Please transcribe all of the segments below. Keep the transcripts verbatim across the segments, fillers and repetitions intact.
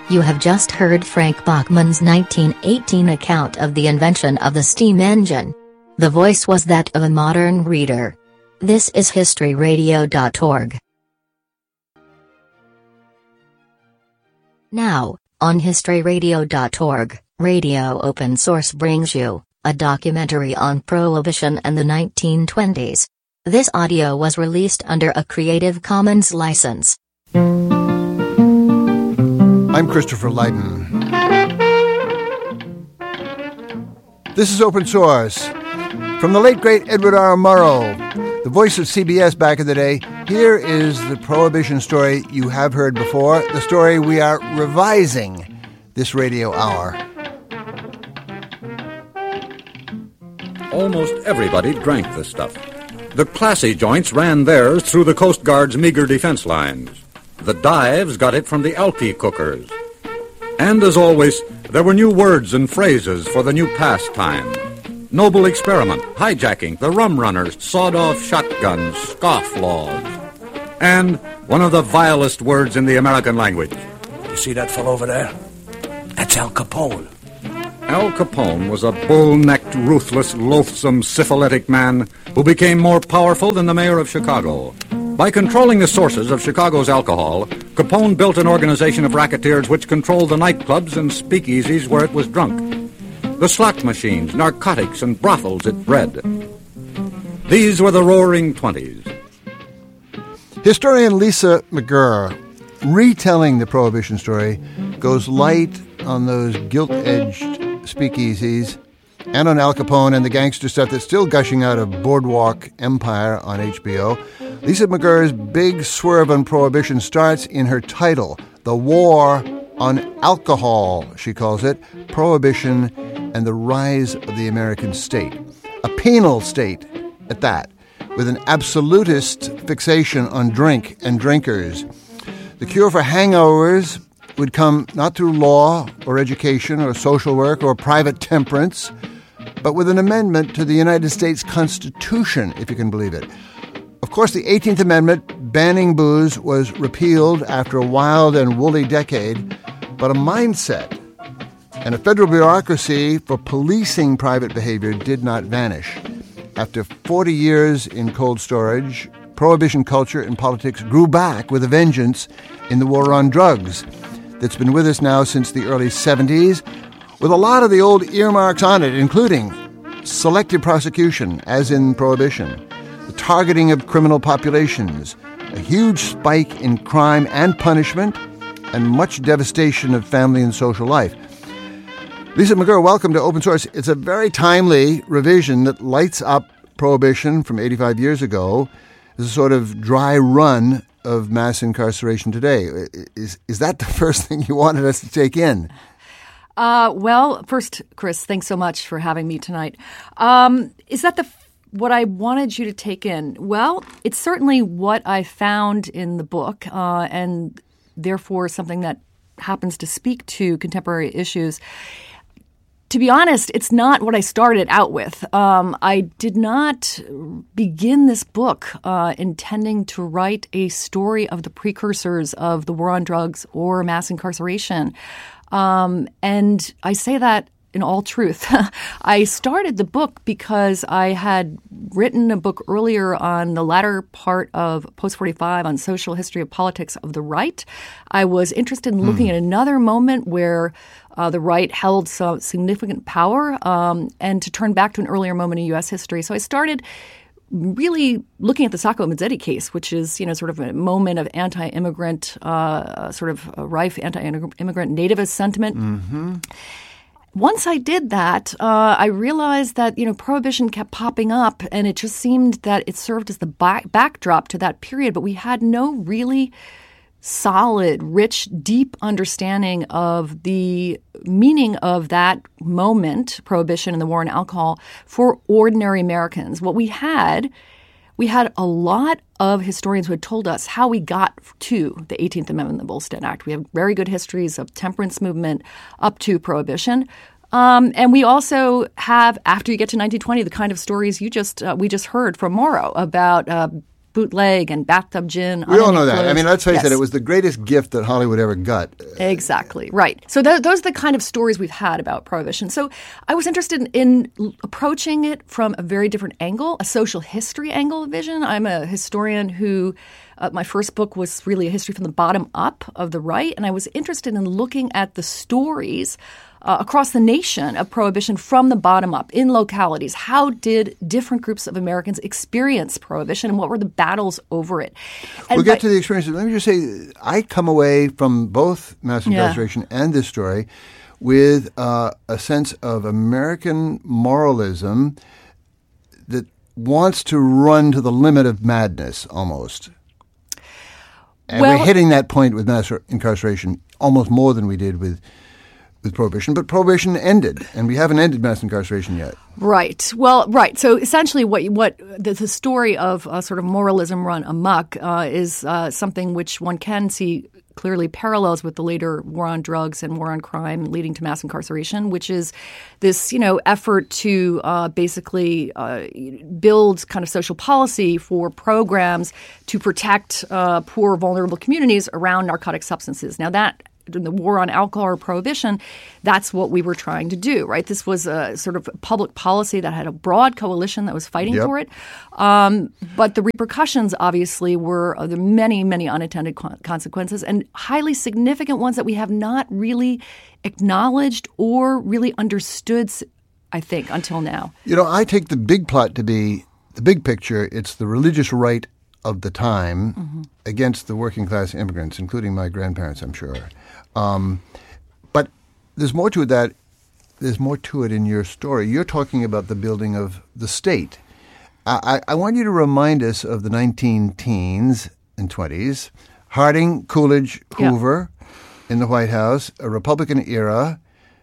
You have just heard Frank Bachman's nineteen eighteen account of the invention of the steam engine. The voice was that of a modern reader. This is history radio dot org. Now, on history radio dot org, Radio Open Source brings you a documentary on Prohibition and the nineteen twenties. This audio was released under a Creative Commons license. I'm Christopher Lydon. This is Open Source. From the late, great Edward R. Murrow, the voice of C B S back in the day, here is the Prohibition story you have heard before, the story we are revising this radio hour. Almost everybody drank this stuff. The classy joints ran theirs through the Coast Guard's meager defense lines. The dives got it from the Alki cookers. And as always, there were new words and phrases for the new pastime. Noble experiment, hijacking, the rum runners, sawed-off shotguns, scofflaws. And one of the vilest words in the American language. You see that fellow over there? That's Al Capone. Al Capone was a bull-necked, ruthless, loathsome, syphilitic man who became more powerful than the mayor of Chicago. By controlling the sources of Chicago's alcohol, Capone built an organization of racketeers which controlled the nightclubs and speakeasies where it was drunk. The slot machines, narcotics, and brothels it bred. These were the roaring twenties. Historian Lisa McGurr, retelling the Prohibition story, goes light on those gilt-edged speakeasies and on Al Capone and the gangster stuff that's still gushing out of Boardwalk Empire on H B O. Lisa McGurr's big swerve on Prohibition starts in her title, The War on Alcohol, she calls it, Prohibition and the Rise of the American State. A penal state at that, with an absolutist fixation on drink and drinkers. The cure for hangovers would come not through law or education or social work or private temperance, but with an amendment to the United States Constitution, if you can believe it. Of course, the eighteenth Amendment banning booze was repealed after a wild and woolly decade, but a mindset and a federal bureaucracy for policing private behavior did not vanish. After forty years in cold storage, prohibition culture and politics grew back with a vengeance in the war on drugs that's been with us now since the early seventies, with a lot of the old earmarks on it, including selective prosecution, as in Prohibition, the targeting of criminal populations, a huge spike in crime and punishment, and much devastation of family and social life. Lisa McGurr, welcome to Open Source. It's a very timely revision that lights up Prohibition from eighty-five years ago as a sort of dry run of mass incarceration today. Is is that the first thing you wanted us to take in? Uh, well, first, Chris, thanks so much for having me tonight. Um, is that the what I wanted you to take in? Well, it's certainly what I found in the book, uh, and therefore something that happens to speak to contemporary issues. To be honest, it's not what I started out with. Um, I did not begin this book uh, intending to write a story of the precursors of the war on drugs or mass incarceration. Um, and I say that in all truth. I started the book because I had written a book earlier on the latter part of Post forty-five on social history of politics of the right. I was interested in looking mm. at another moment where uh, the right held some significant power um, and to turn back to an earlier moment in U S history. So I started really looking at the Sacco Mazzetti case, which is, you know, sort of a moment of anti-immigrant, uh, sort of a rife anti-immigrant nativist sentiment. Mm-hmm. Once I did that, uh, I realized that, you know, Prohibition kept popping up, and it just seemed that it served as the back- backdrop to that period. But we had no really solid, rich, deep understanding of the meaning of that moment, Prohibition and the war on alcohol, for ordinary Americans. What we had, we had a lot of historians who had told us how we got to the eighteenth Amendment and the Volstead Act. We have very good histories of temperance movement up to Prohibition. Um, and we also have, after you get to nineteen twenty, the kind of stories you just uh, we just heard from Murrow about uh, bootleg and bathtub gin. We all know that. I mean, let's face yes. it, it was the greatest gift that Hollywood ever got. Exactly, right. So th- those are the kind of stories we've had about Prohibition. So I was interested in, in l- approaching it from a very different angle, a social history angle of vision. I'm a historian who, uh, my first book was really a history from the bottom up of the right, and I was interested in looking at the stories Uh, across the nation of Prohibition from the bottom up in localities. How did different groups of Americans experience Prohibition, and what were the battles over it? And we'll get by, to the experiences. Let me just say, I come away from both mass incarceration yeah. and this story with uh, a sense of American moralism that wants to run to the limit of madness almost. And well, we're hitting that point with mass incarceration almost more than we did with with Prohibition, but Prohibition ended, and we haven't ended mass incarceration yet. Right. Well, right. So essentially what what the, the story of uh, sort of moralism run amok uh, is uh, something which one can see clearly parallels with the later war on drugs and war on crime leading to mass incarceration, which is this, you know, effort to uh, basically uh, build kind of social policy for programs to protect uh, poor, vulnerable communities around narcotic substances. Now that in the war on alcohol or prohibition, that's what we were trying to do, right? This was a sort of public policy that had a broad coalition that was fighting yep. for it. Um, but the repercussions, obviously, were uh, the many, many unintended co- consequences and highly significant ones that we have not really acknowledged or really understood, I think, until now. You know, I take the big plot to be the big picture. It's the religious right of the time mm-hmm. against the working class immigrants, including my grandparents, I'm sure. Um, but there's more to it that there's more to it in your story. You're talking about the building of the state. I, I want you to remind us of the nineteen teens and twenties. Harding, Coolidge, Hoover yeah. in the White House, a Republican era.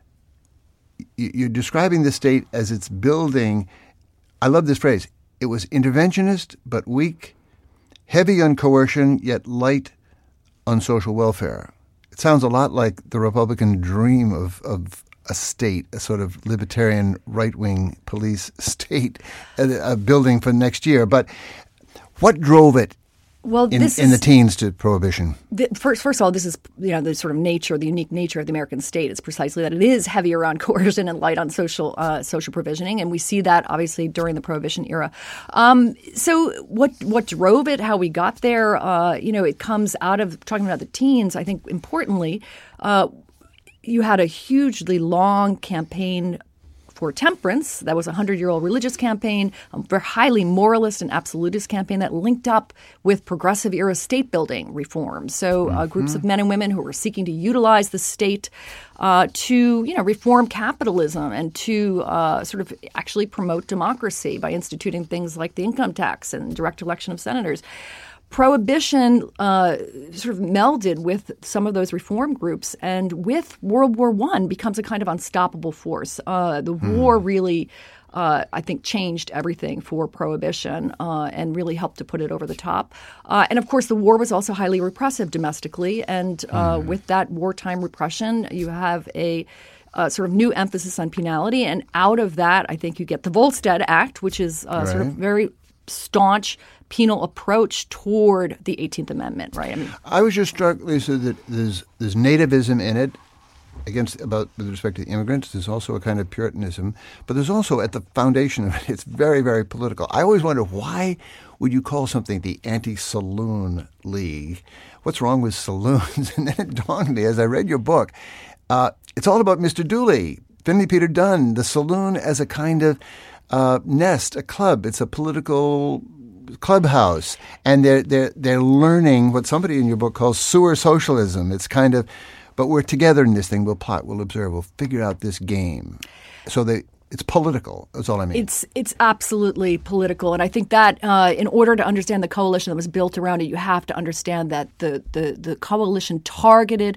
You're describing the state as it's building. I love this phrase. It was interventionist but weak, heavy on coercion yet light on social welfare. It sounds a lot like the Republican dream of, of a state, a sort of libertarian right-wing police state, a, a building for next year. But what drove it well, in, this in is, the teens to Prohibition? The, first, first of all, this is you know the sort of nature, the unique nature of the American state. It's precisely that it is heavier on coercion and light on social uh, social provisioning, and we see that obviously during the Prohibition era. Um, so, what what drove it? How we got there? Uh, you know, it comes out of talking about the teens. I think importantly, uh, you had a hugely long campaign for temperance. That was a hundred-year-old religious campaign, a very highly moralist and absolutist campaign that linked up with progressive-era state-building reforms. So uh, mm-hmm. groups of men and women who were seeking to utilize the state uh, to, you know, reform capitalism and to uh, sort of actually promote democracy by instituting things like the income tax and direct election of senators. Prohibition uh, sort of melded with some of those reform groups, and with World War One becomes a kind of unstoppable force. Uh, the mm. war really, uh, I think, changed everything for Prohibition uh, and really helped to put it over the top. Uh, and of course, the war was also highly repressive domestically, and uh, mm. with that wartime repression, you have a Uh, sort of new emphasis on penality. And out of that, I think you get the Volstead Act, which is uh, right. sort of very staunch penal approach toward the eighteenth Amendment, right? I mean, I was just struck, Lisa, that there's there's nativism in it against about with respect to immigrants. There's also a kind of Puritanism, but there's also at the foundation of it, it's very, very political. I always wonder, why would you call something the Anti-Saloon League? What's wrong with saloons? And then it dawned on me as I read your book. Uh, it's all about Mister Dooley, Finley Peter Dunne, the saloon as a kind of uh, nest, a club. It's a political clubhouse, and they're they're they're learning what somebody in your book calls sewer socialism. It's kind of, but we're together in this thing. We'll plot, we'll observe, we'll figure out this game. So they. It's political. That's all I mean. It's it's absolutely political, and I think that uh, in order to understand the coalition that was built around it, you have to understand that the the, the coalition targeted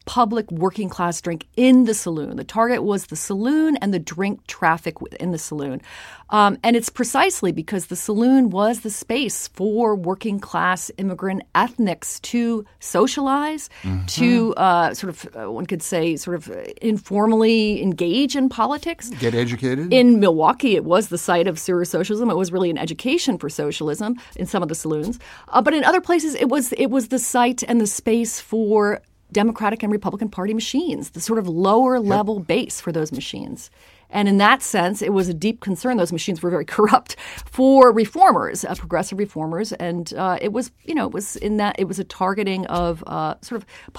public working class drink in the saloon. The target was the saloon and the drink traffic in the saloon. Um, and it's precisely because the saloon was the space for working class immigrant ethnics to socialize, mm-hmm. to uh, sort of, uh, one could say, sort of informally engage in politics. Get educated. In Milwaukee, it was the site of sewer socialism. It was really an education for socialism in some of the saloons. Uh, but in other places, it was it was the site and the space for Democratic and Republican Party machines, the sort of lower level yep. base for those machines. And in that sense, it was a deep concern. Those machines were very corrupt for reformers, uh, progressive reformers. And uh, it was, you know, it was in that it was a targeting of uh, sort of